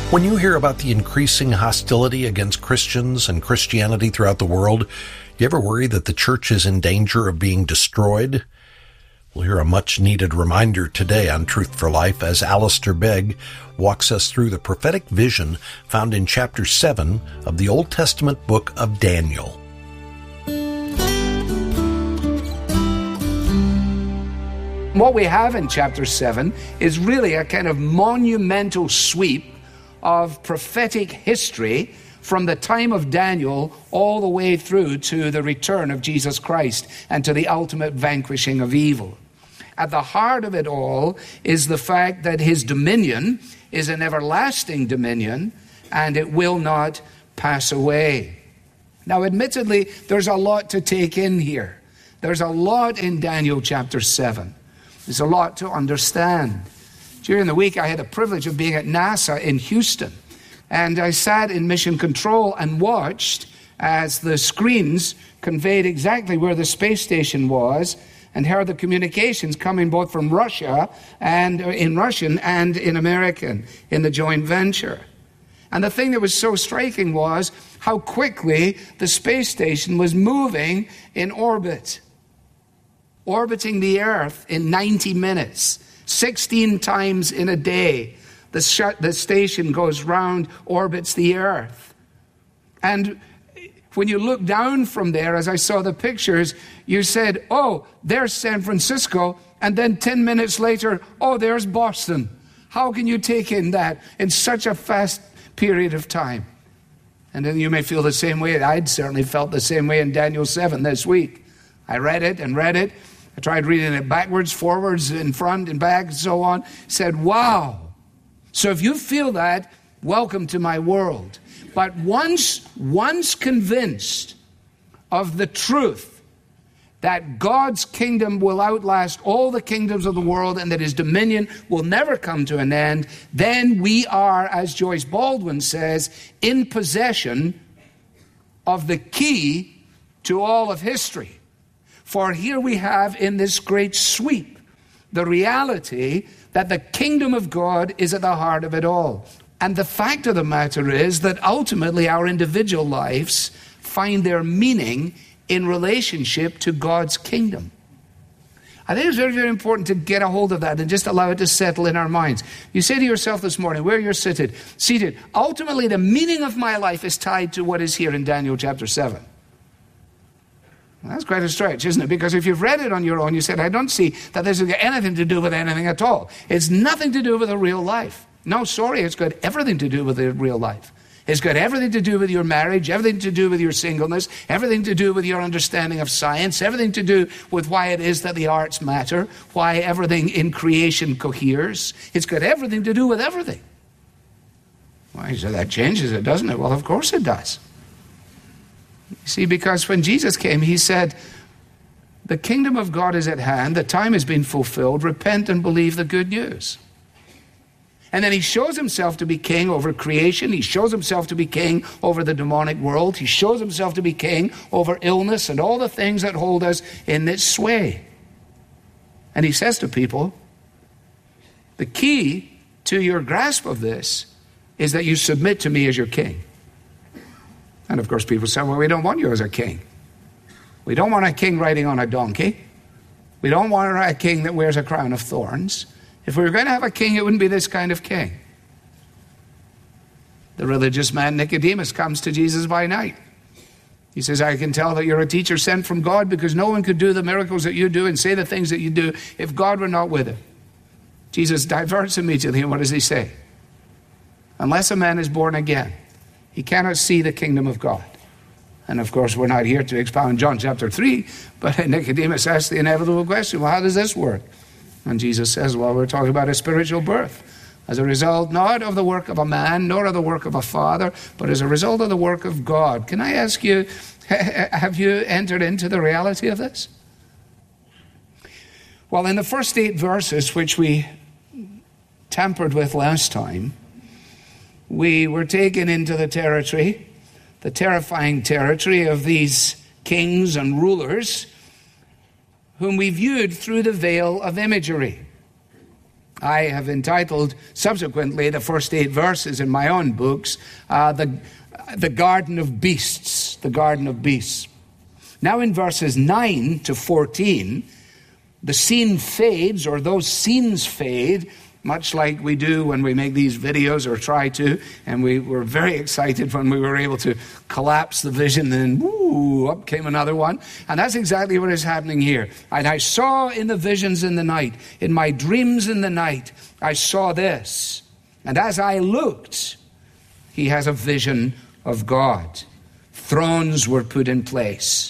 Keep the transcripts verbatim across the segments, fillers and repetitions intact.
When you hear about the increasing hostility against Christians and Christianity throughout the world, you ever worry that the church is in danger of being destroyed? We'll hear a much-needed reminder today on Truth for Life as Alistair Begg walks us through the prophetic vision found in chapter seven of the Old Testament book of Daniel. What we have in chapter seven is really a kind of monumental sweep of prophetic history from the time of Daniel all the way through to the return of Jesus Christ and to the ultimate vanquishing of evil. At the heart of it all is the fact that his dominion is an everlasting dominion and it will not pass away. Now, admittedly, there's a lot to take in here. There's a lot in Daniel chapter seven. There's a lot to understand. During the week, I had the privilege of being at NASA in Houston, and I sat in Mission Control and watched as the screens conveyed exactly where the space station was and heard the communications coming both from Russia and in Russian and in American in the joint venture. And the thing that was so striking was how quickly the space station was moving in orbit, orbiting the Earth in ninety minutes. sixteen times in a day, the, sh- the station goes round, orbits the Earth. And when you look down from there, as I saw the pictures, you said, oh, there's San Francisco, and then ten minutes later, oh, there's Boston. How can you take in that in such a fast period of time? And then you may feel the same way. I'd certainly felt the same way in Daniel seven this week. I read it and read it. I tried reading it backwards, forwards, in front, and back, and so on. Said, wow. So if you feel that, welcome to my world. But once, once convinced of the truth that God's kingdom will outlast all the kingdoms of the world and that his dominion will never come to an end, then we are, as Joyce Baldwin says, in possession of the key to all of history. For here we have in this great sweep the reality that the kingdom of God is at the heart of it all. And the fact of the matter is that ultimately our individual lives find their meaning in relationship to God's kingdom. I think it's very, very important to get a hold of that and just allow it to settle in our minds. You say to yourself this morning, where you're seated, seated, ultimately the meaning of my life is tied to what is here in Daniel chapter seven. That's quite a stretch, isn't it? Because if you've read it on your own, you said, I don't see that this has got anything to do with anything at all. It's nothing to do with a real life. No, sorry, it's got everything to do with a real life. It's got everything to do with your marriage, everything to do with your singleness, everything to do with your understanding of science, everything to do with why it is that the arts matter, why everything in creation coheres. It's got everything to do with everything. Why, so that changes it, doesn't it? Well, of course it does. You see, because when Jesus came, he said, the kingdom of God is at hand, the time has been fulfilled, repent and believe the good news. And then he shows himself to be king over creation, he shows himself to be king over the demonic world, he shows himself to be king over illness and all the things that hold us in its sway. And he says to people, the key to your grasp of this is that you submit to me as your king. And of course people say, well, we don't want you as a king. We don't want a king riding on a donkey. We don't want a king that wears a crown of thorns. If we were going to have a king, it wouldn't be this kind of king. The religious man Nicodemus comes to Jesus by night. He says, I can tell that you're a teacher sent from God because no one could do the miracles that you do and say the things that you do if God were not with him. Jesus diverts immediately, and what does he say? Unless a man is born again, he cannot see the kingdom of God. And of course, we're not here to expound John chapter three, but Nicodemus asked the inevitable question, well, how does this work? And Jesus says, well, we're talking about a spiritual birth. As a result, not of the work of a man, nor of the work of a father, but as a result of the work of God. Can I ask you, have you entered into the reality of this? Well, in the first eight verses, which we tampered with last time, we were taken into the territory, the terrifying territory of these kings and rulers whom we viewed through the veil of imagery. I have entitled subsequently the first eight verses in my own books, uh, the, the Garden of Beasts, the Garden of Beasts. Now in verses nine to fourteen, the scene fades, or those scenes fade, much like we do when we make these videos, or try to, and we were very excited when we were able to collapse the vision, and woo, up came another one. And that's exactly what is happening here. And I saw in the visions in the night, in my dreams in the night, I saw this. And as I looked, he has a vision of God. Thrones were put in place.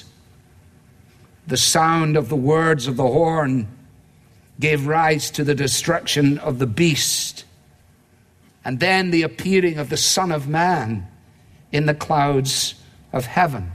The sound of the words of the horn gave rise to the destruction of the beast, and then the appearing of the Son of Man in the clouds of heaven.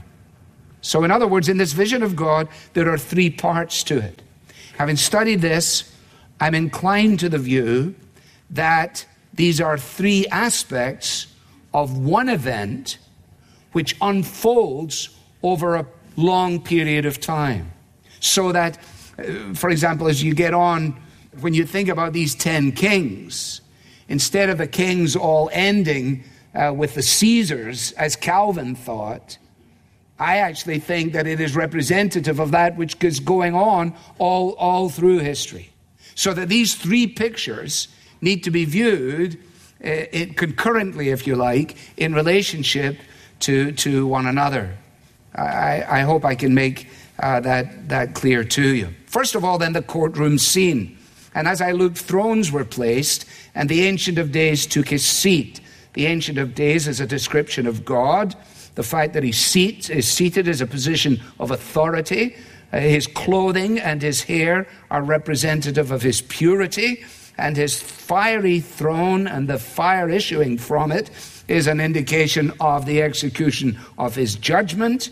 So in other words, in this vision of God, there are three parts to it. Having studied this, I'm inclined to the view that these are three aspects of one event which unfolds over a long period of time. So that, for example, as you get on, when you think about these ten kings, instead of the kings all ending uh, with the Caesars, as Calvin thought, I actually think that it is representative of that which is going on all, all through history. So that these three pictures need to be viewed uh, it concurrently, if you like, in relationship to, to one another. I, I hope I can make Uh, that, that clear to you. First of all, then, the courtroom scene. And as I looked, thrones were placed, and the Ancient of Days took his seat. The Ancient of Days is a description of God. The fact that he seat, is seated is a position of authority. Uh, his clothing and his hair are representative of his purity, and his fiery throne and the fire issuing from it is an indication of the execution of his judgment,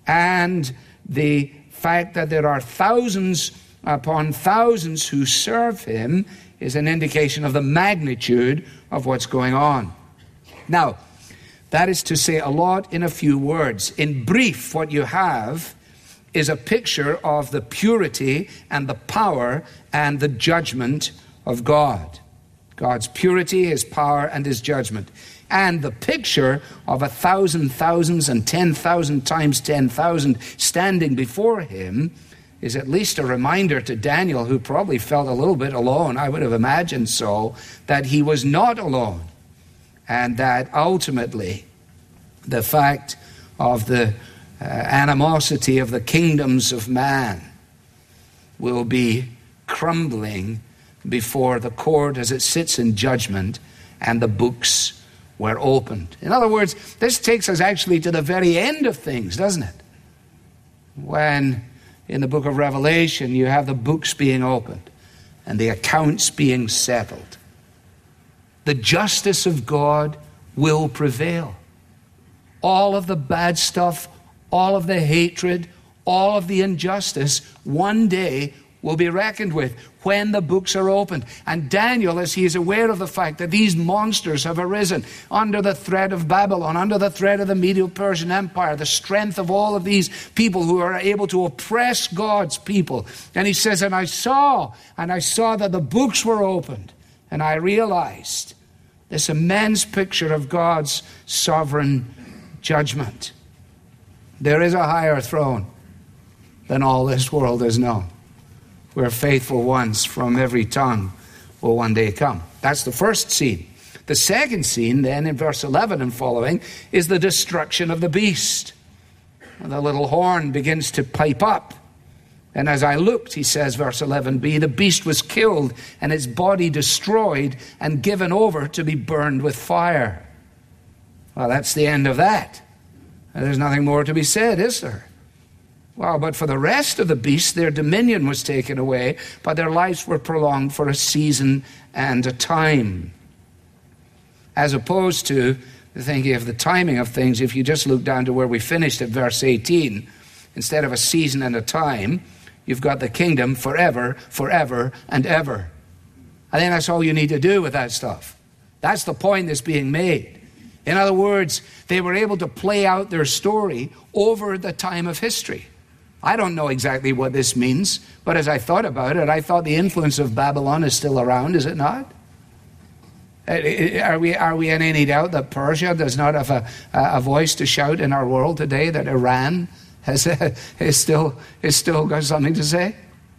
and the fact that there are thousands upon thousands who serve him is an indication of the magnitude of what's going on. Now, that is to say a lot in a few words. In brief, what you have is a picture of the purity and the power and the judgment of God. God's purity, his power, and his judgment. And the picture of a thousand thousands and ten thousand times ten thousand standing before him is at least a reminder to Daniel, who probably felt a little bit alone, I would have imagined so, that he was not alone. And that ultimately the fact of the uh, animosity of the kingdoms of man will be crumbling before the court as it sits in judgment, and the books were opened. In other words, this takes us actually to the very end of things, doesn't it? When in the book of Revelation you have the books being opened and the accounts being settled. The justice of God will prevail. All of the bad stuff, all of the hatred, all of the injustice, one day will be reckoned with when the books are opened. And Daniel, as he is aware of the fact that these monsters have arisen under the threat of Babylon, under the threat of the Medo-Persian Empire, the strength of all of these people who are able to oppress God's people. And he says, and I saw, and I saw that the books were opened, and I realized this immense picture of God's sovereign judgment. There is a higher throne than all this world has known, where faithful ones from every tongue will one day come. That's the first scene. The second scene, then, in verse eleven and following, is the destruction of the beast. The little horn begins to pipe up. And as I looked, he says, verse eleven b, the beast was killed and its body destroyed and given over to be burned with fire. Well, that's the end of that. There's nothing more to be said, is there? Well, but for the rest of the beasts, their dominion was taken away, but their lives were prolonged for a season and a time. As opposed to thinking of the timing of things, if you just look down to where we finished at verse eighteen, instead of a season and a time, you've got the kingdom forever, forever, and ever. I think that's all you need to do with that stuff. That's the point that's being made. In other words, they were able to play out their story over the time of history. I don't know exactly what this means, but as I thought about it, I thought the influence of Babylon is still around, is it not? Are we, are we in any doubt that Persia does not have a, a voice to shout in our world today, that Iran has is still, is still got something to say?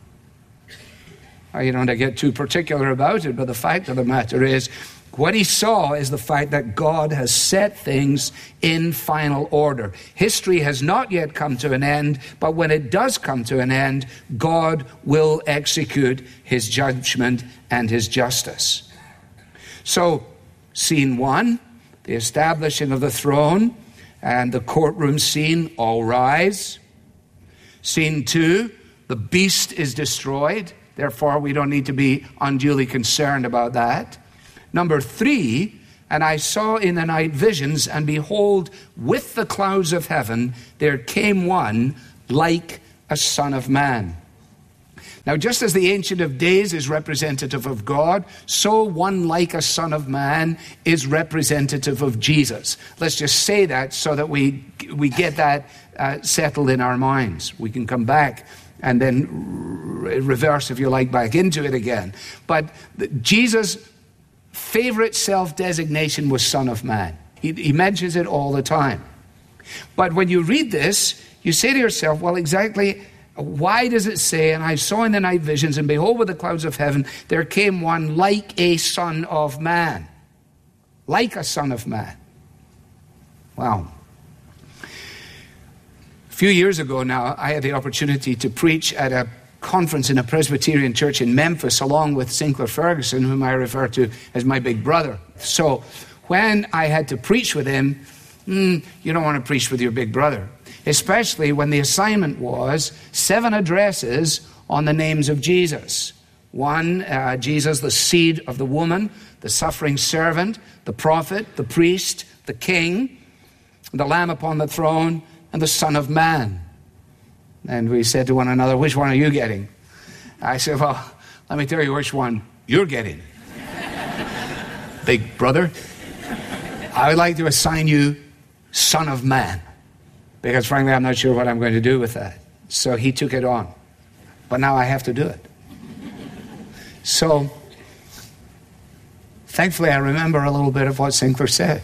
You don't get too particular about it, but the fact of the matter is, what he saw is the fact that God has set things in final order. History has not yet come to an end, but when it does come to an end, God will execute his judgment and his justice. So, scene one, the establishing of the throne and the courtroom scene, all rise. Scene two, the beast is destroyed. Therefore, we don't need to be unduly concerned about that. Number three, and I saw in the night visions, and behold, with the clouds of heaven, there came one like a son of man. Now, just as the Ancient of Days is representative of God, so one like a son of man is representative of Jesus. Let's just say that so that we, we get that uh, settled in our minds. We can come back and then reverse, if you like, back into it again. But Jesus' favorite self-designation was Son of Man. He, he mentions it all the time. But when you read this, you say to yourself, well, exactly why does it say, and I saw in the night visions, and behold, with the clouds of heaven, there came one like a son of man. Like a son of man. Wow. A few years ago now, I had the opportunity to preach at a conference in a Presbyterian church in Memphis, along with Sinclair Ferguson, whom I refer to as my big brother. So when I had to preach with him, mm, you don't want to preach with your big brother, especially when the assignment was seven addresses on the names of Jesus. One, uh, Jesus, the seed of the woman, the suffering servant, the prophet, the priest, the king, the Lamb upon the throne, and the Son of Man. And we said to one another, which one are you getting? I said, well, let me tell you which one you're getting. Big brother, I would like to assign you Son of Man, because frankly, I'm not sure what I'm going to do with that. So he took it on. But now I have to do it. So, thankfully, I remember a little bit of what Sinclair said.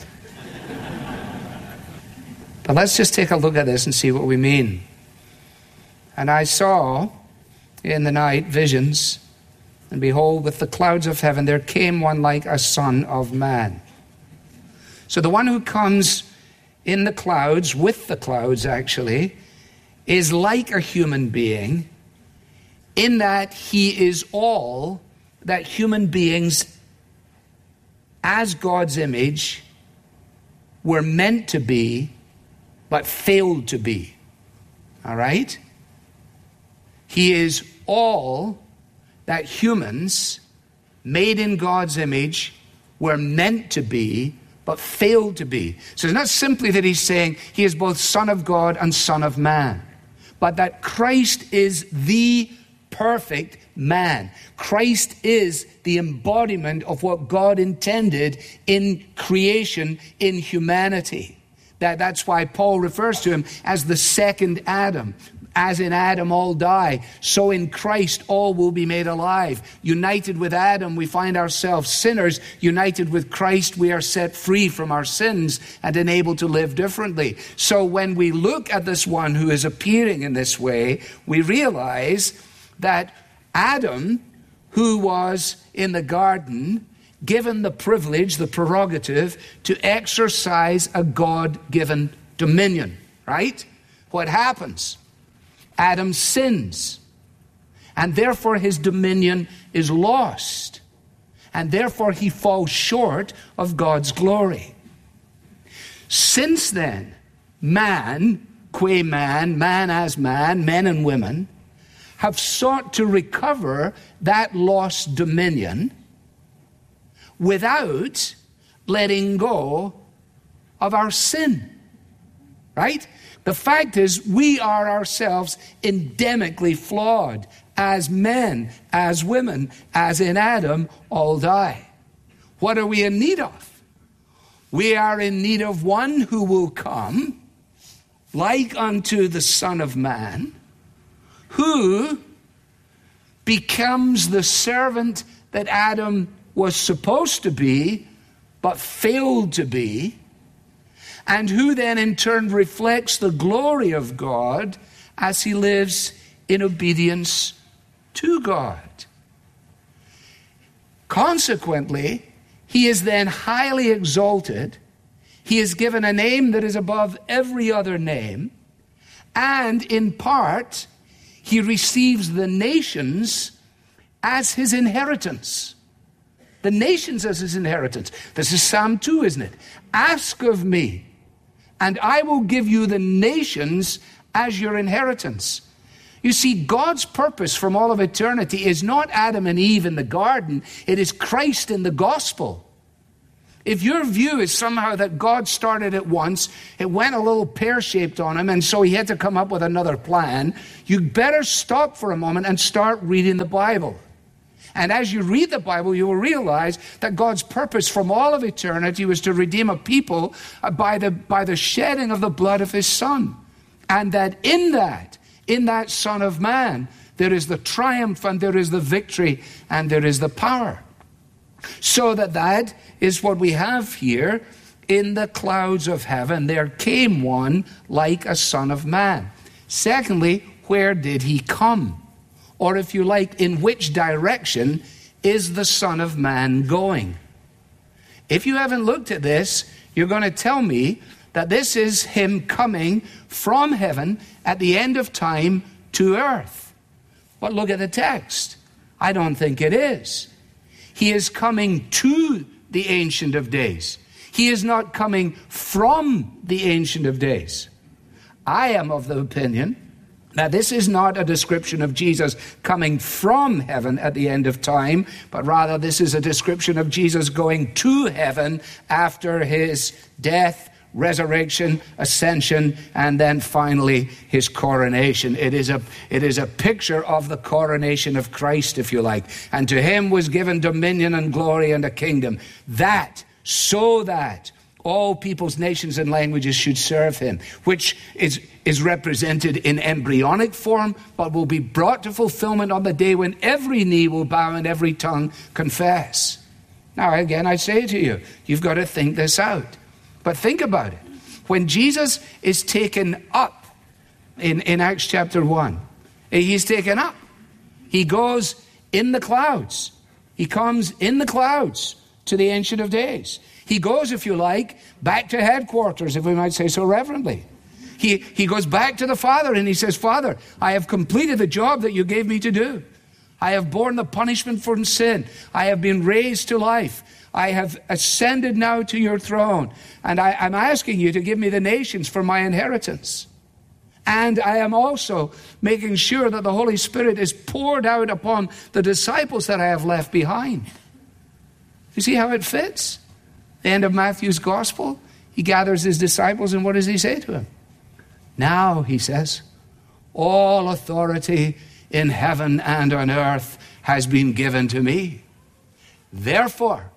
But let's just take a look at this and see what we mean. And I saw in the night visions, and behold, with the clouds of heaven, there came one like a son of man. So the one who comes in the clouds, with the clouds actually, is like a human being in that he is all that human beings as God's image were meant to be, but failed to be. All right? He is all that humans made in God's image were meant to be, but failed to be. So it's not simply that he's saying he is both Son of God and Son of Man, but that Christ is the perfect man. Christ is the embodiment of what God intended in creation, in humanity. That, that's why Paul refers to him as the second Adam. As in Adam all die, so in Christ all will be made alive. United with Adam, we find ourselves sinners. United with Christ, we are set free from our sins and enabled to live differently. So when we look at this one who is appearing in this way, we realize that Adam, who was in the garden, given the privilege, the prerogative, to exercise a God-given dominion, right? What happens? Adam sins, and therefore his dominion is lost, and therefore he falls short of God's glory. Since then, man, qua man, man as man, men and women, have sought to recover that lost dominion without letting go of our sin, right? The fact is, we are ourselves endemically flawed as men, as women, as in Adam, all die. What are we in need of? We are in need of one who will come, like unto the Son of Man, who becomes the servant that Adam was supposed to be, but failed to be, and who then in turn reflects the glory of God as he lives in obedience to God. Consequently, he is then highly exalted. He is given a name that is above every other name, and in part, he receives the nations as his inheritance. The nations as his inheritance. This is Psalm two, isn't it? Ask of me, and I will give you the nations as your inheritance. You see, God's purpose from all of eternity is not Adam and Eve in the garden. It is Christ in the gospel. If your view is somehow that God started it once, it went a little pear-shaped on him, and so he had to come up with another plan, you better stop for a moment and start reading the Bible. And as you read the Bible, you will realize that God's purpose from all of eternity was to redeem a people by the, by the shedding of the blood of his Son. And that in that, in that Son of Man, there is the triumph and there is the victory and there is the power. So that that is what we have here. In the clouds of heaven there came one like a Son of Man. Secondly, where did he come? Or if you like, in which direction is the Son of Man going? If you haven't looked at this, you're going to tell me that this is him coming from heaven at the end of time to earth. But look at the text. I don't think it is. He is coming to the Ancient of Days. He is not coming from the Ancient of Days. I am of the opinion that this is not a description of Jesus coming from heaven at the end of time, but rather this is a description of Jesus going to heaven after his death, resurrection, ascension, and then finally his coronation. It is a it is a picture of the coronation of Christ, if you like. And to him was given dominion and glory and a kingdom, that so that all peoples, nations, and languages should serve him, which is, is represented in embryonic form, but will be brought to fulfillment on the day when every knee will bow and every tongue confess. Now, again, I say to you, you've got to think this out. But think about it. When Jesus is taken up in, in Acts chapter one, he's taken up. He goes in the clouds. He comes in the clouds to the Ancient of Days. He goes, if you like, back to headquarters, if we might say so reverently. He, he goes back to the Father and he says, Father, I have completed the job that you gave me to do. I have borne the punishment for sin. I have been raised to life. I have ascended now to your throne. And I, I'm asking you to give me the nations for my inheritance. And I am also making sure that the Holy Spirit is poured out upon the disciples that I have left behind. You see how it fits? The end of Matthew's gospel, he gathers his disciples, and what does he say to them? Now, he says, all authority in heaven and on earth has been given to me. Therefore,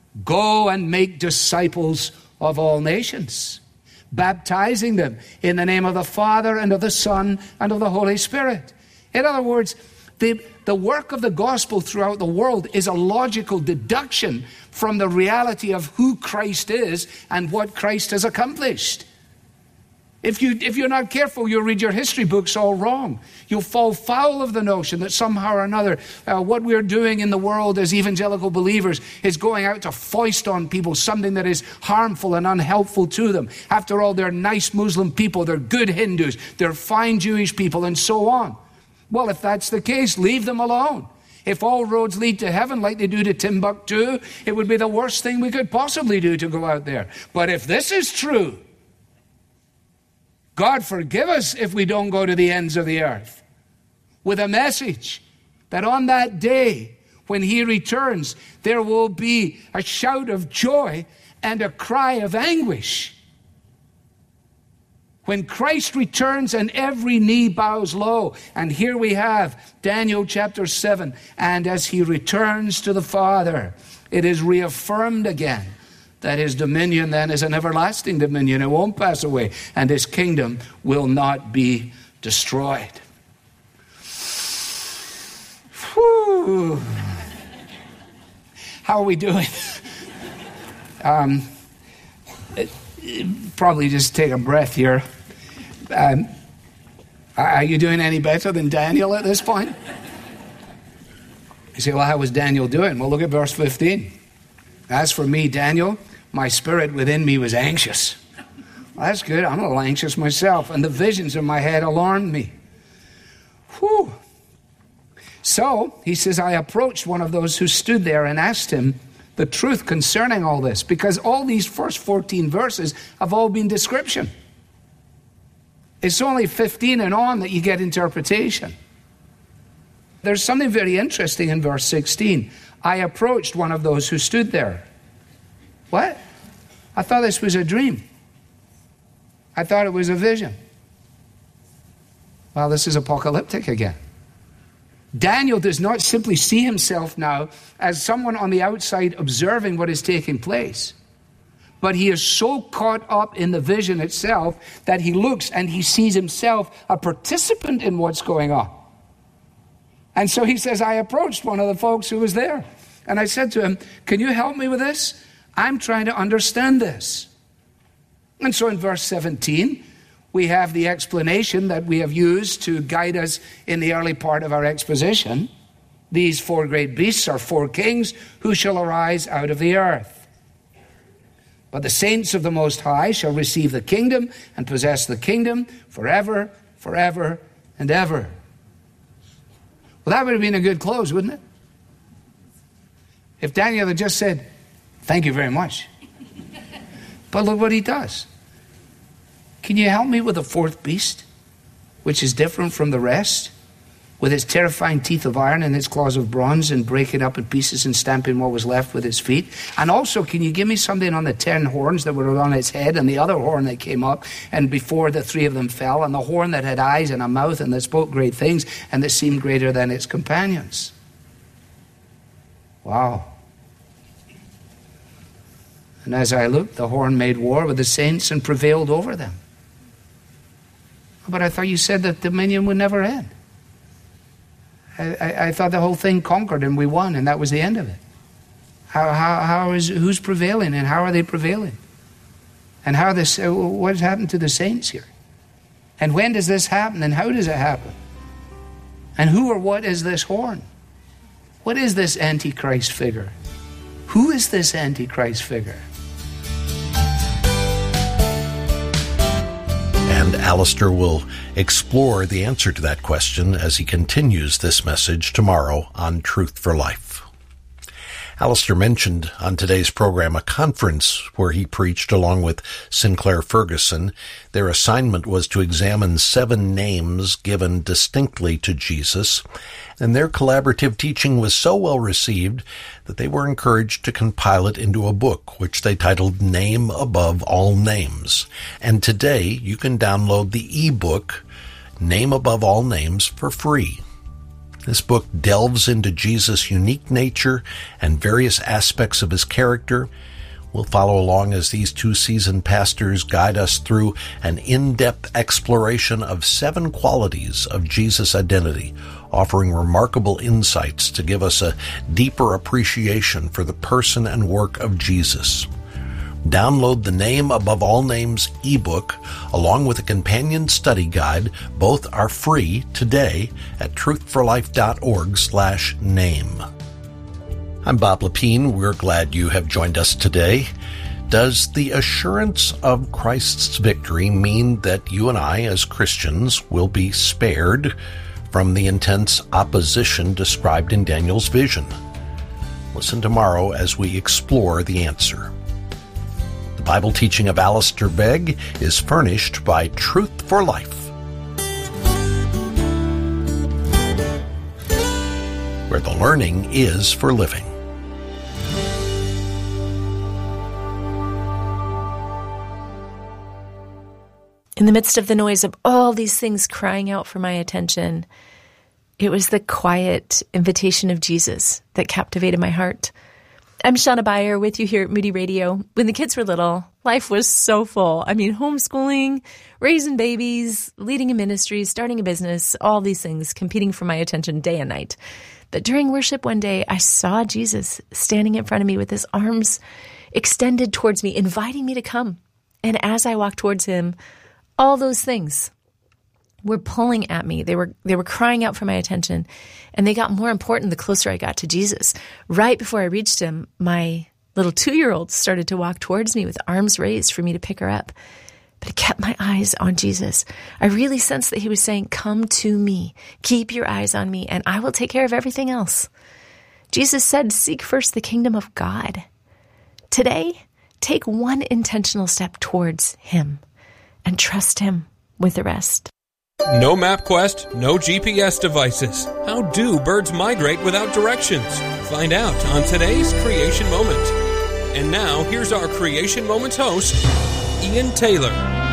go and make disciples of all nations, baptizing them in the name of the Father and of the Son and of the Holy Spirit. In other words, the, the work of the gospel throughout the world is a logical deduction from the reality of who Christ is and what Christ has accomplished. If, you, if you're not careful, you'll read your history books all wrong. You'll fall foul of the notion that somehow or another uh, what we're doing in the world as evangelical believers is going out to foist on people something that is harmful and unhelpful to them. After all, they're nice Muslim people, they're good Hindus, they're fine Jewish people, and so on. Well, if that's the case, leave them alone. If all roads lead to heaven like they do to Timbuktu, it would be the worst thing we could possibly do to go out there. But if this is true, God forgive us if we don't go to the ends of the earth with a message that on that day when he returns, there will be a shout of joy and a cry of anguish. When Christ returns and every knee bows low. And here we have Daniel chapter seven. And as he returns to the Father, it is reaffirmed again that his dominion then is an everlasting dominion. It won't pass away. And his kingdom will not be destroyed. Whew. How are we doing? um, probably just take a breath here. Um, are you doing any better than Daniel at this point? You say, well, how was Daniel doing? Well, look at verse fifteen. As for me, Daniel, my spirit within me was anxious. Well, that's good. I'm a little anxious myself, and the visions in my head alarmed me. Whew. So, he says, I approached one of those who stood there and asked him the truth concerning all this, because all these first fourteen verses have all been description. It's only fifteen and on that you get interpretation. There's something very interesting in verse sixteen. I approached one of those who stood there. What? I thought this was a dream. I thought it was a vision. Well, this is apocalyptic again. Daniel does not simply see himself now as someone on the outside observing what is taking place, but he is so caught up in the vision itself that he looks and he sees himself a participant in what's going on. And so he says, I approached one of the folks who was there, and I said to him, can you help me with this? I'm trying to understand this. And so in verse seventeen, we have the explanation that we have used to guide us in the early part of our exposition. These four great beasts are four kings who shall arise out of the earth. But the saints of the Most High shall receive the kingdom and possess the kingdom forever, forever, and ever. Well, that would have been a good close, wouldn't it? If Daniel had just said, thank you very much. But look what he does. Can you help me with the fourth beast, which is different from the rest, with its terrifying teeth of iron and its claws of bronze, and break it up in pieces and stamping what was left with its feet? And also, can you give me something on the ten horns that were on its head, and the other horn that came up, and before the three of them fell, and the horn that had eyes and a mouth, and that spoke great things, and that seemed greater than its companions? Wow. And as I looked, the horn made war with the saints and prevailed over them. But I thought you said that dominion would never end. I, I, I thought the whole thing conquered and we won, and that was the end of it. How, how, how is, who's prevailing, and how are they prevailing? And how this, what has happened to the saints here? And when does this happen, and how does it happen? And who or what is this horn? What is this Antichrist figure? Who is this Antichrist figure? And Alistair will explore the answer to that question as he continues this message tomorrow on Truth for Life. Alistair mentioned on today's program a conference where he preached along with Sinclair Ferguson. Their assignment was to examine seven names given distinctly to Jesus, and their collaborative teaching was so well received that they were encouraged to compile it into a book, which they titled Name Above All Names. And today you can download the e-book Name Above All Names for free. This book delves into Jesus' unique nature and various aspects of his character. We'll follow along as these two seasoned pastors guide us through an in-depth exploration of seven qualities of Jesus' identity, offering remarkable insights to give us a deeper appreciation for the person and work of Jesus. Download the Name Above All Names ebook along with a companion study guide. Both are free today at truthforlife.org slash name. I'm Bob Lepine. We're glad you have joined us today. Does the assurance of Christ's victory mean that you and I as Christians will be spared from the intense opposition described in Daniel's vision? Listen tomorrow as we explore the answer. The Bible teaching of Alistair Begg is furnished by Truth for Life, where the learning is for living. In the midst of the noise of all these things crying out for my attention, it was the quiet invitation of Jesus that captivated my heart. I'm Shauna Beyer with you here at Moody Radio. When the kids were little, life was so full. I mean, homeschooling, raising babies, leading a ministry, starting a business, all these things competing for my attention day and night. that during worship one day, I saw Jesus standing in front of me with his arms extended towards me, inviting me to come. And as I walked towards him, all those things were pulling at me. They were they were crying out for my attention, and they got more important the closer I got to Jesus. Right before I reached him, my little two-year-old started to walk towards me with arms raised for me to pick her up. But I kept my eyes on Jesus. I really sensed that he was saying, come to me, keep your eyes on me, and I will take care of everything else. Jesus said, seek first the kingdom of God. Today, take one intentional step towards him and trust him with the rest. No MapQuest, no G P S devices. How do birds migrate without directions? Find out on today's Creation Moment. And now, here's our Creation Moments host, Ian Taylor.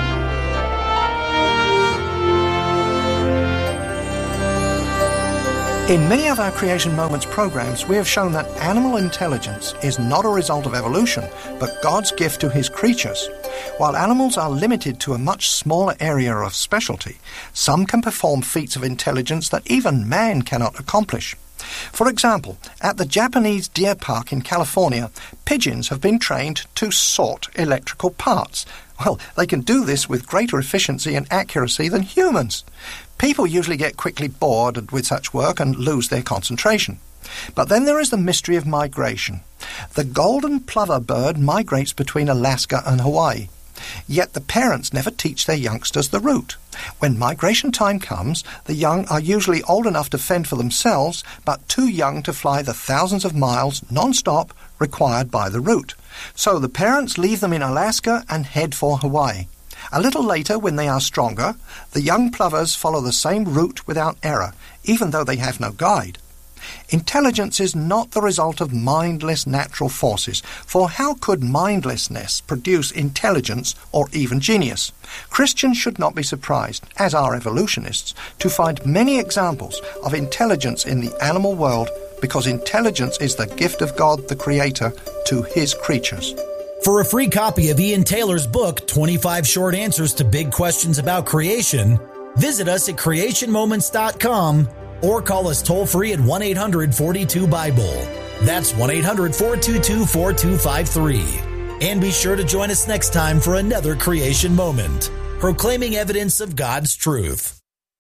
In many of our Creation Moments programs, we have shown that animal intelligence is not a result of evolution, but God's gift to his creatures. While animals are limited to a much smaller area of specialty, some can perform feats of intelligence that even man cannot accomplish. For example, at the Japanese Deer Park in California, pigeons have been trained to sort electrical parts. Well, they can do this with greater efficiency and accuracy than humans. People usually get quickly bored with such work and lose their concentration. But then there is the mystery of migration. The golden plover bird migrates between Alaska and Hawaii. Yet the parents never teach their youngsters the route. When migration time comes, the young are usually old enough to fend for themselves, but too young to fly the thousands of miles non-stop required by the route. So the parents leave them in Alaska and head for Hawaii. A little later, when they are stronger, the young plovers follow the same route without error, even though they have no guide. Intelligence is not the result of mindless natural forces, for how could mindlessness produce intelligence or even genius? Christians should not be surprised, as are evolutionists, to find many examples of intelligence in the animal world, because intelligence is the gift of God, the Creator, to his creatures. For a free copy of Ian Taylor's book, twenty-five Short Answers to Big Questions About Creation, visit us at creation moments dot com or call us toll-free at one eight hundred four two Bible. That's one eight hundred four two two four two five three. And be sure to join us next time for another Creation Moment, proclaiming evidence of God's truth.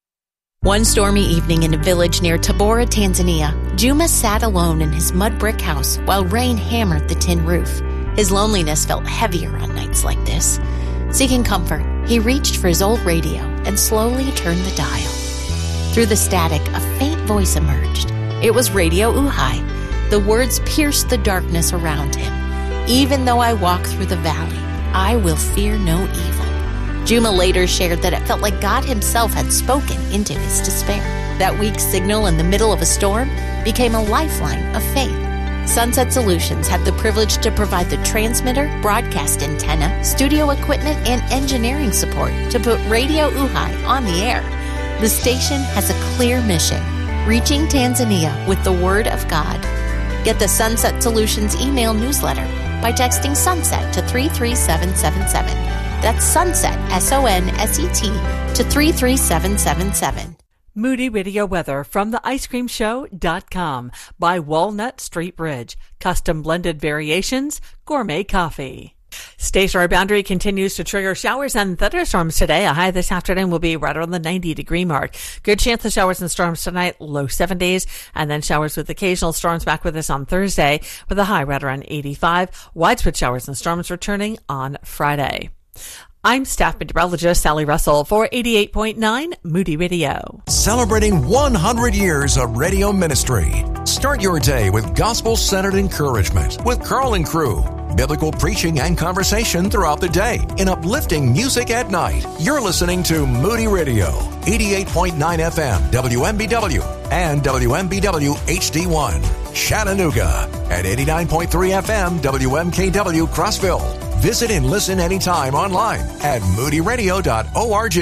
One stormy evening in a village near Tabora, Tanzania, Juma sat alone in his mud brick house while rain hammered the tin roof. His loneliness felt heavier on nights like this. Seeking comfort, he reached for his old radio and slowly turned the dial. Through the static, a faint voice emerged. It was Radio Uhai. The words pierced the darkness around him. Even though I walk through the valley, I will fear no evil. Juma later shared that it felt like God himself had spoken into his despair. That weak signal in the middle of a storm became a lifeline of faith. Sunset Solutions had the privilege to provide the transmitter, broadcast antenna, studio equipment, and engineering support to put Radio Uhai on the air. The station has a clear mission, reaching Tanzania with the Word of God. Get the Sunset Solutions email newsletter by texting SUNSET to three three seven seven seven. That's SUNSET, S O N S E T, to three three seven seven seven. Moody Radio Weather from the ice cream show dot com by Walnut Street Bridge. Custom blended variations, gourmet coffee. Stationary boundary continues to trigger showers and thunderstorms today. A high this afternoon will be right around the ninety degree mark. Good chance of showers and storms tonight, low seventies, and then showers with occasional storms back with us on Thursday with a high right around eighty-five. Widespread showers and storms returning on Friday. I'm staff meteorologist Sally Russell for eighty-eight point nine Moody Radio. Celebrating one hundred years of radio ministry. Start your day with gospel-centered encouragement with Carl and Crew. Biblical preaching and conversation throughout the day in uplifting music at night. You're listening to Moody Radio, eighty-eight point nine F M, W M B W, and W M B W H D one, Chattanooga, at eighty-nine point three F M, W M K W, Crossville. Visit and listen anytime online at moody radio dot org.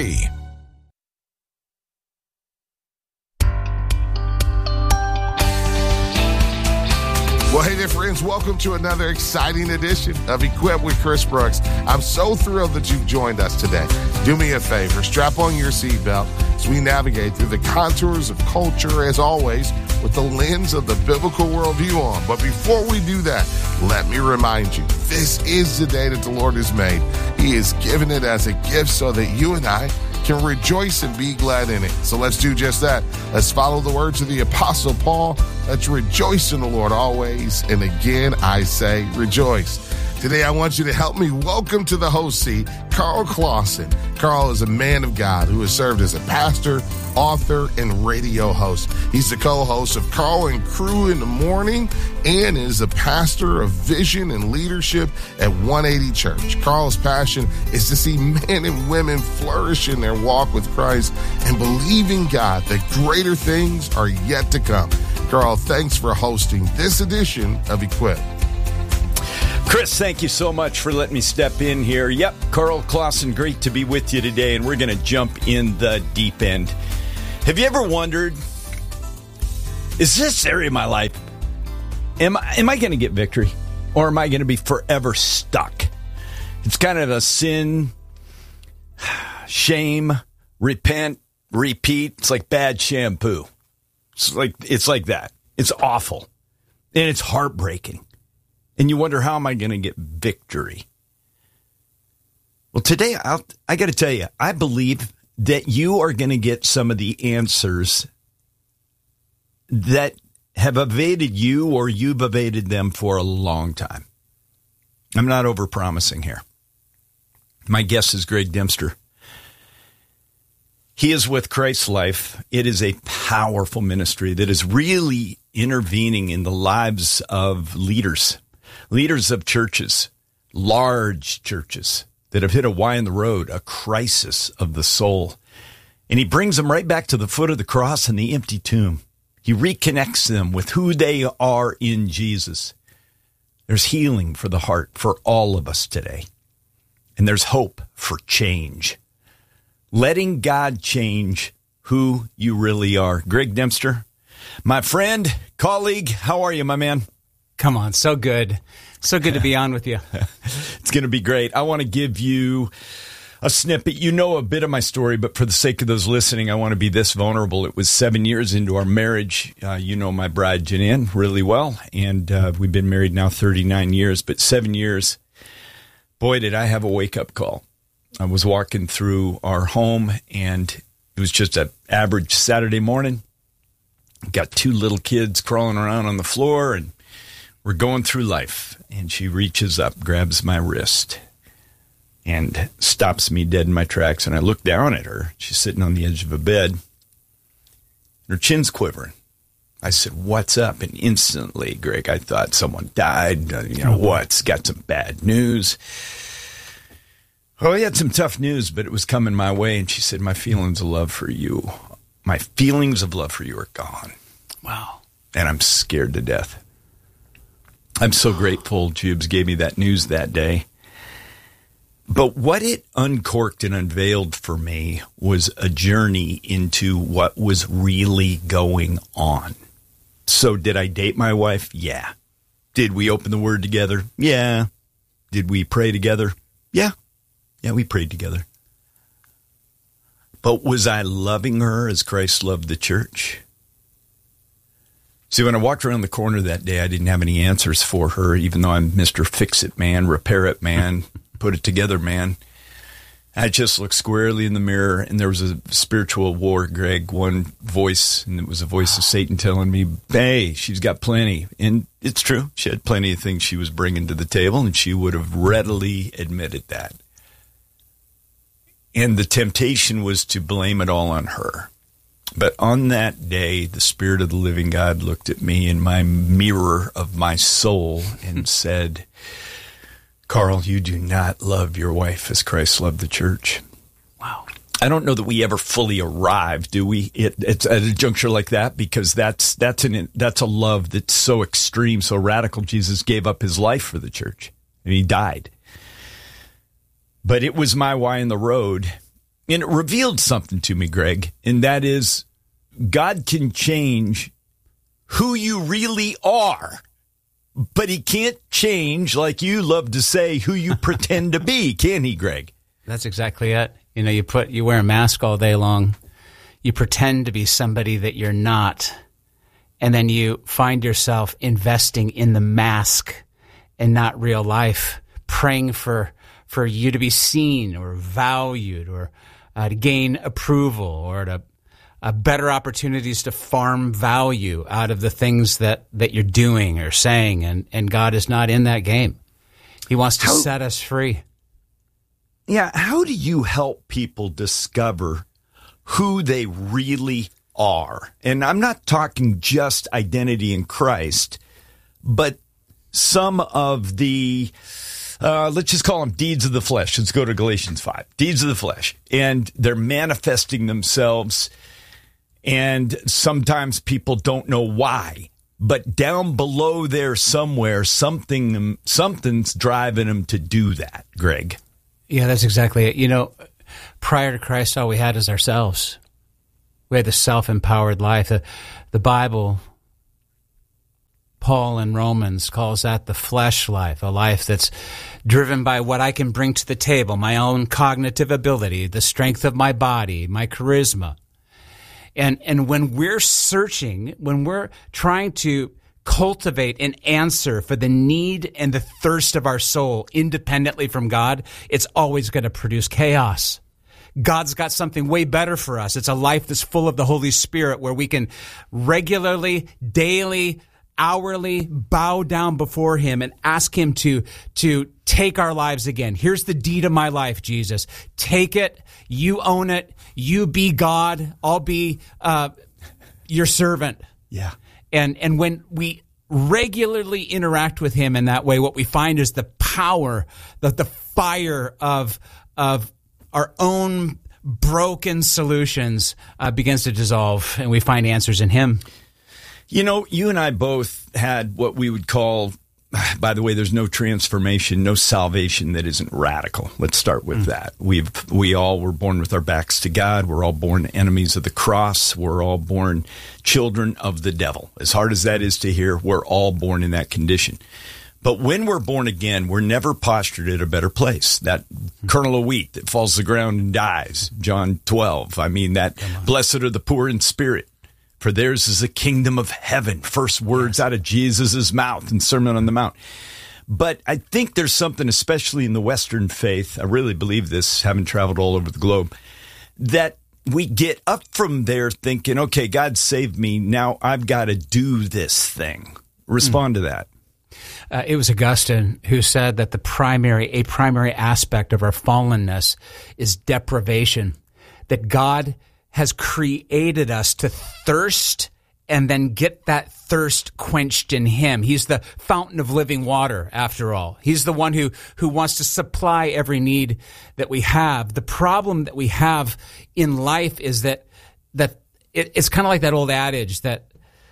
Well, hey there, friends. Welcome to another exciting edition of Equipped with Chris Brooks. I'm so thrilled that you've joined us today. Do me a favor. Strap on your seatbelt as we navigate through the contours of culture. As always, with the lens of the biblical worldview on. But before we do that, let me remind you, this is the day that the Lord has made. He has given it as a gift so that you and I can rejoice and be glad in it. So let's do just that. Let's follow the words of the Apostle Paul. Let's rejoice in the Lord always. And again, I say rejoice. Today, I want you to help me welcome to the host seat, Carl Clausen. Carl is a man of God who has served as a pastor, author, and radio host. He's the co-host of Carl and Crew in the Morning and is a pastor of vision and leadership at one eighty Church. Carl's passion is to see men and women flourish in their walk with Christ and believe in God that greater things are yet to come. Carl, thanks for hosting this edition of Equip. Chris, thank you so much for letting me step in here. Yep, Carl Clausen, great to be with you today, and we're going to jump in the deep end. Have you ever wondered, is this area of my life, am I, am I going to get victory, or am I going to be forever stuck? It's kind of a sin, shame, repent, repeat. It's like bad shampoo. It's like, it's like that. It's awful, and it's heartbreaking. And you wonder, how am I going to get victory? Well, today, I'll, I got to tell you, I believe that you are going to get some of the answers that have evaded you or you've evaded them for a long time. I'm not overpromising here. My guest is Greg Dempster. He is with Christ Life. It is a powerful ministry that is really intervening in the lives of leaders. Leaders of churches, large churches that have hit a Y in the road, a crisis of the soul. And he brings them right back to the foot of the cross and the empty tomb. He reconnects them with who they are in Jesus. There's healing for the heart for all of us today. And there's hope for change. Letting God change who you really are. Greg Dempster, my friend, colleague, how are you, my man? Come on, so good. So good to be on with you. It's going to be great. I want to give you a snippet. You know a bit of my story, but for the sake of those listening, I want to be this vulnerable. It was seven years into our marriage. Uh, you know my bride, Janine, really well, and uh, we've been married now thirty-nine years, but seven years, boy, did I have a wake-up call. I was walking through our home, and it was just an average Saturday morning. Got two little kids crawling around on the floor, and we're going through life, and she reaches up, grabs my wrist, and stops me dead in my tracks. And I look down at her. She's sitting on the edge of a bed. Her chin's quivering. I said, "What's up?" And instantly, Greg, I thought someone died. Uh, you know, what's got some bad news? Well, we had some tough news, but it was coming my way. And she said, "My feelings of love for you, my feelings of love for you are gone." Wow. And I'm scared to death. I'm so grateful Jubes gave me that news that day. But what it uncorked and unveiled for me was a journey into what was really going on. So did I date my wife? Yeah. Did we open the Word together? Yeah. Did we pray together? Yeah. Yeah, we prayed together. But was I loving her as Christ loved the church? See, when I walked around the corner that day, I didn't have any answers for her, even though I'm Mister Fix-It man, repair-it man, put-it-together man. I just looked squarely in the mirror, and there was a spiritual war, Greg, one voice, and it was a voice of Satan telling me, hey, she's got plenty. And it's true. She had plenty of things she was bringing to the table, and she would have readily admitted that. And the temptation was to blame it all on her. But on that day, the Spirit of the living God looked at me in my mirror of my soul and said, Carl, you do not love your wife as Christ loved the church. Wow. I don't know that we ever fully arrive, do we? It, it's at a juncture like that, because that's that's an that's a love that's so extreme, so radical. Jesus gave up his life for the church, and he died. But it was my why in the road. And it revealed something to me, Greg, and that is God can change who you really are, but he can't change, like you love to say, who you pretend to be, can he, Greg? That's exactly it. You know, you put you wear a mask all day long. You pretend to be somebody that you're not. and then you find yourself investing in the mask and not real life, praying for for you to be seen or valued or uh, to gain approval or to uh, better opportunities to farm value out of the things that, that you're doing or saying. And, and God is not in that game. He wants to How- set us free. Yeah, how do you help people discover who they really are? And I'm not talking just identity in Christ, but some of the, uh, let's just call them deeds of the flesh. Let's go to Galatians five. Deeds of the flesh. And they're manifesting themselves, and sometimes people don't know why. But down below there somewhere, something something's driving them to do that, Greg. Yeah, that's exactly it. You know, prior to Christ, all we had is ourselves. We had the self-empowered life. The, the Bible, Paul in Romans calls that the flesh life, a life that's driven by what I can bring to the table, my own cognitive ability, the strength of my body, my charisma. And and when we're searching, when we're trying to cultivate an answer for the need and the thirst of our soul independently from God, it's always going to produce chaos. God's got something way better for us. It's a life that's full of the Holy Spirit where we can regularly, daily, hourly bow down before him and ask him to, to take our lives again. Here's the deed of my life, Jesus. Take it. You own it. You be God. I'll be uh, your servant. Yeah. And and when we regularly interact with him in that way, what we find is the power, the, the fire of of our own broken solutions uh, begins to dissolve, and we find answers in him. You know, you and I both had what we would call, by the way, there's no transformation, no salvation that isn't radical. Let's start with mm. that. We've we all were born with our backs to God. We're all born enemies of the cross. We're all born children of the devil. As hard as that is to hear, we're all born in that condition. But when we're born again, we're never postured at a better place. That mm. kernel of wheat that falls to the ground and dies, John twelve. I mean, that blessed are the poor in spirit, for theirs is the kingdom of heaven. First words out of Jesus' mouth in Sermon on the Mount. But I think there's something, especially in the Western faith, I really believe this, having traveled all over the globe, that we get up from there thinking, okay, God saved me. Now I've got to do this thing. Respond mm. to that. Uh, it was Augustine who said that the primary, a primary aspect of our fallenness is deprivation, that God has created us to thirst and then get that thirst quenched in him. He's the fountain of living water, after all. He's the one who, who wants to supply every need that we have. The problem that we have in life is that that it, it's kind of like that old adage that,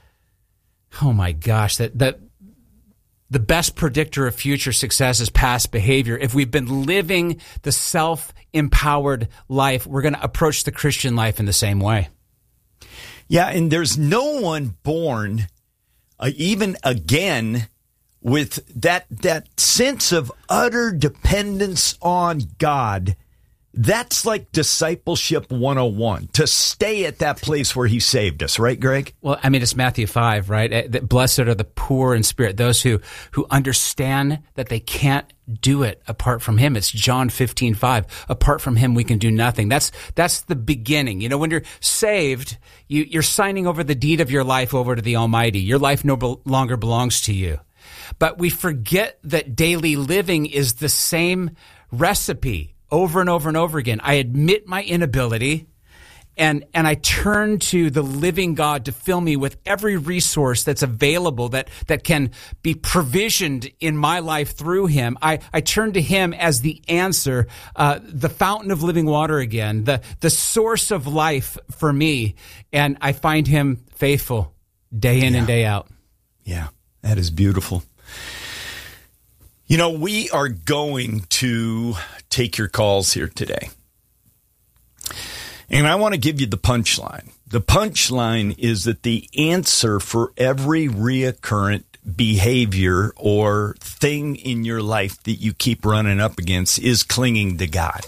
oh my gosh, that that the best predictor of future success is past behavior. If we've been living the self-empowered life, we're going to approach the Christian life in the same way. Yeah, and there's no one born, uh, even again, with that that sense of utter dependence on God. That's like discipleship one oh one, to stay at that place where he saved us, right, Greg? Well, I mean, it's Matthew five, right? Blessed are the poor in spirit, those who, who understand that they can't do it apart from him. It's John fifteen five. Apart from him, we can do nothing. That's that's the beginning. You know, when you're saved, you, you're signing over the deed of your life over to the Almighty. Your life no longer belongs to you. But we forget that daily living is the same recipe over and over and over again. I admit my inability, and and I turn to the living God to fill me with every resource that's available that, that can be provisioned in my life through him. I, I turn to him as the answer, uh, the fountain of living water again, the, the source of life for me, and I find him faithful day in yeah. and day out. Yeah, that is beautiful. You know, we are going to take your calls here today. And I want to give you the punchline. The punchline is that the answer for every reoccurrent behavior or thing in your life that you keep running up against is clinging to God.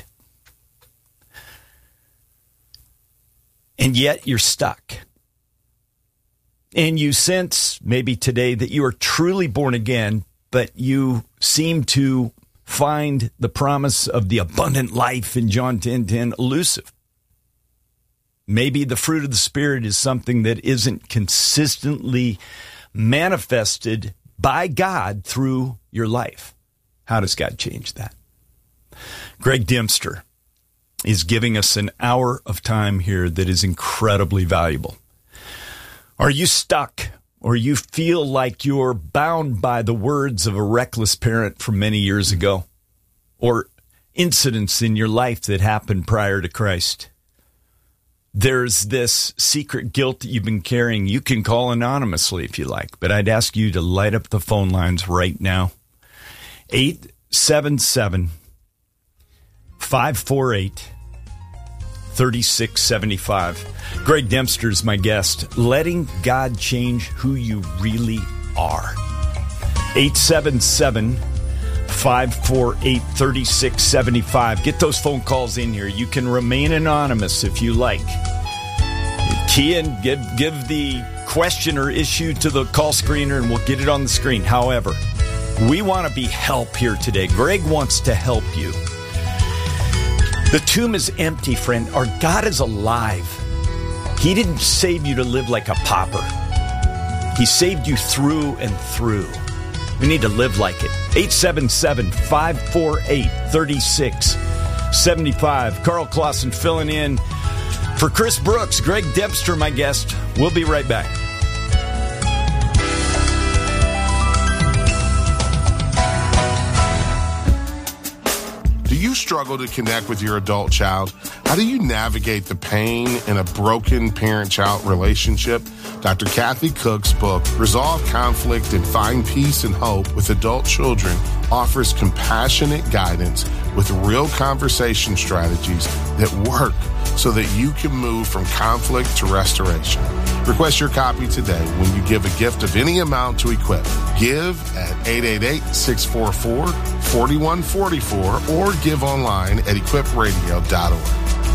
And yet you're stuck. and you sense maybe today that you are truly born again, but you seem to find the promise of the abundant life in John ten ten elusive. Maybe the fruit of the Spirit is something that isn't consistently manifested by God through your life. How does God change that? Greg Dempster is giving us an hour of time here that is incredibly valuable. Are you stuck, or you feel like you're bound by the words of a reckless parent from many years ago, or incidents in your life that happened prior to Christ? There's this secret guilt that you've been carrying. You can call anonymously if you like, but I'd ask you to light up the phone lines right now. eight seven seven, five four eight, three six seven five. Greg Dempster is my guest. Letting God change who you really are. eight seven seven, five four eight, three six seven five. Get those phone calls in here. You can remain anonymous if you like. Key in, give, give the question or issue to the call screener, and we'll get it on the screen. However, we want to be help here today. Greg wants to help you. The tomb is empty, friend. Our God is alive. He didn't save you to live like a pauper. He saved you through and through. We need to live like it. eight seven seven, five four eight, three six seven five. Carl Clausen filling in for Chris Brooks. Greg Dempster, my guest. We'll be right back. Do you struggle to connect with your adult child? How do you navigate the pain in a broken parent-child relationship? Doctor Kathy Cook's book, Resolve Conflict and Find Peace and Hope with Adult Children, offers compassionate guidance with real conversation strategies that work so that you can move from conflict to restoration. Request your copy today when you give a gift of any amount to Equip. Give at eight eight eight, six four four, four one four four or give online at equip radio dot org.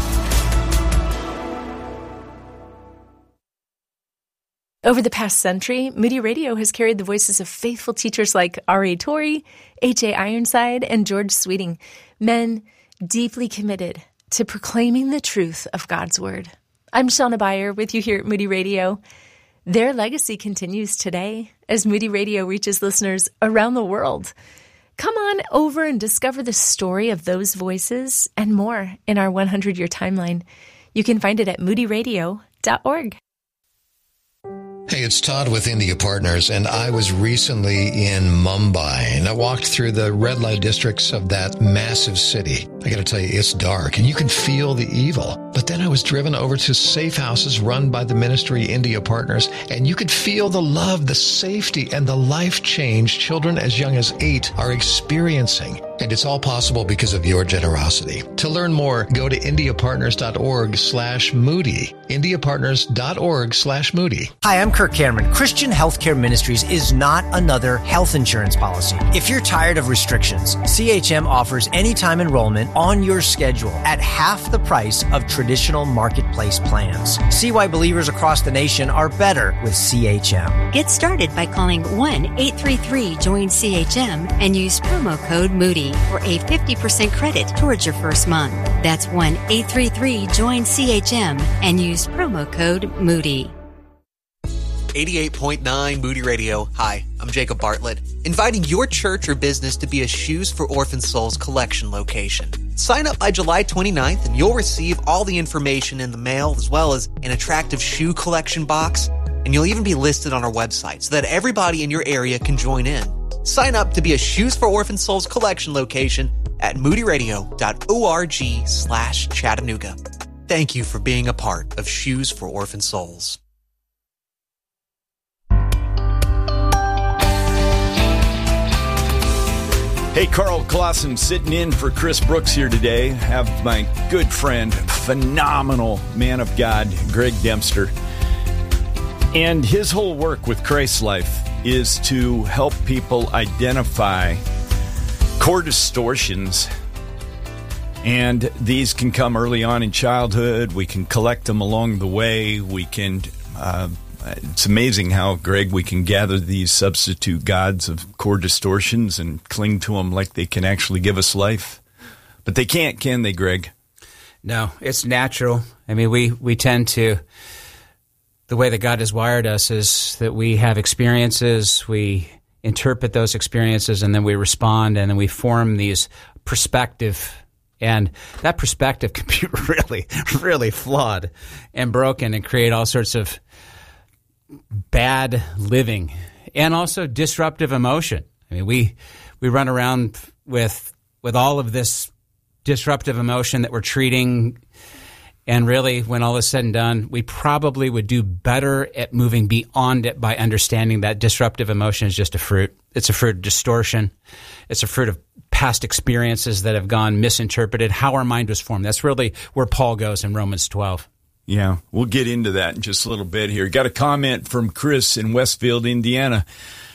Over the past century, Moody Radio has carried the voices of faithful teachers like R A Torrey, H A Ironside, and George Sweeting, men deeply committed to proclaiming the truth of God's Word. I'm Shauna Beyer with you here at Moody Radio. Their legacy continues today as Moody Radio reaches listeners around the world. Come on over and discover the story of those voices and more in our hundred-year timeline. You can find it at moody radio dot org. Hey, it's Todd with India Partners, and I was recently in Mumbai, and I walked through the red light districts of that massive city. I gotta tell you, it's dark, and you can feel the evil. But then I was driven over to safe houses run by the ministry India Partners, and you could feel the love, the safety, and the life change children as young as eight are experiencing. And it's all possible because of your generosity. To learn more, go to india partners dot org slash moody. india partners dot org slash moody. Hi, I'm Kirk Cameron. Christian Healthcare Ministries is not another health insurance policy. If you're tired of restrictions, C H M offers anytime enrollment on your schedule at half the price of traditional marketplace plans. See why believers across the nation are better with C H M. Get started by calling one eight three three join C H M and use promo code Moody for a fifty percent credit towards your first month. That's one eight three three join C H M and use promo code Moody. eighty-eight point nine Moody Radio. Hi, I'm Jacob Bartlett, inviting your church or business to be a Shoes for Orphan Souls collection location. Sign up by July twenty-ninth and you'll receive all the information in the mail as well as an attractive shoe collection box, and you'll even be listed on our website so that everybody in your area can join in. Sign up to be a Shoes for Orphan Souls collection location at moody radio dot org slash Chattanooga. Thank you for being a part of Shoes for Orphan Souls. Hey, Carl Clausen sitting in for Chris Brooks here today. Have my good friend, phenomenal man of God, Greg Dempster. And his whole work with Christ Life is to help people identify core distortions. And these can come early on in childhood. We can collect them along the way. We can uh, It's amazing how, Greg, we can gather these substitute gods of core distortions and cling to them like they can actually give us life. But they can't, can they, Greg? No, it's natural. I mean, we, we tend to, the way that God has wired us is that we have experiences, we interpret those experiences, and then we respond, and then we form these perspective. And that perspective can be really, really flawed and broken and create all sorts of bad living and also disruptive emotion. I mean, we we run around with with all of this disruptive emotion that we're treating, and really, when all is said and done, we probably would do better at moving beyond it by understanding that disruptive emotion is just a fruit. It's a fruit of distortion. It's a fruit of past experiences that have gone misinterpreted, how our mind was formed. That's really where Paul goes in Romans twelve. Yeah, we'll get into that in just a little bit here. Got a comment from Chris in Westfield, Indiana.